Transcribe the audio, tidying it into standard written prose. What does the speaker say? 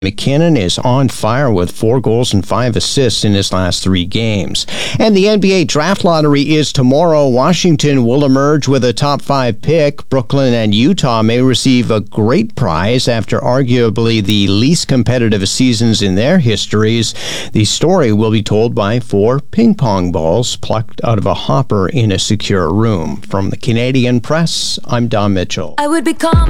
McKinnon is on fire with 4 goals and 5 assists in his last 3 games. And the NBA draft lottery is tomorrow. Washington will emerge with a top 5 pick. Brooklyn and Utah may receive a great prize after arguably the least competitive seasons in their histories. The story will be told by 4 ping pong balls plucked out of a hopper in a secure room. From the Canadian Press, I'm Don Mitchell. I would become